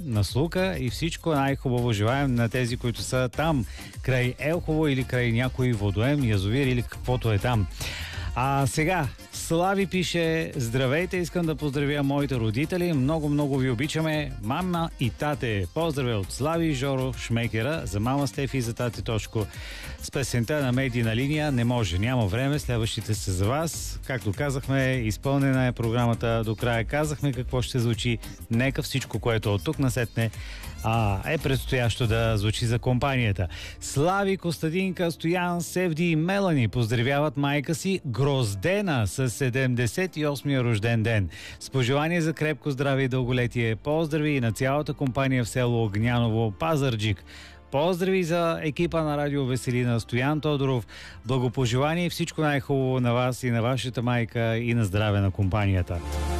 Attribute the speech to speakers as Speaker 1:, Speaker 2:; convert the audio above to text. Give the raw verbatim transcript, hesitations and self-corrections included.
Speaker 1: на Слука и всичко най-хубаво желаем на тези, които са там, край Елхово или край някой водоем, язовир или каквото е там. А сега Слави пише: здравейте, искам да поздравя моите родители. Много, много ви обичаме. Мама и тате. Поздравя от Слави и Жоро Шмекера. За мама Стефи и за тате Точко. С песента на медийна линия не може. Няма време. Следващите са за вас. Както казахме, изпълнена е програмата до края. Казахме какво ще звучи. Нека всичко, което от тук насетне а, е предстоящо да звучи за компанията. Слави, Костадинка, Стоян, Севди и Мелани поздравяват майка си Гроздена с седемдесет и осмия рожден ден. С пожелание за крепко здраве и дълголетие. Поздрави и на цялата компания в село Огняново, Пазарджик. Поздрави за екипа на Радио Веселина, Стоян Тодоров. Благопожелание и всичко най-хубаво на вас и на вашата майка и на здраве на компанията.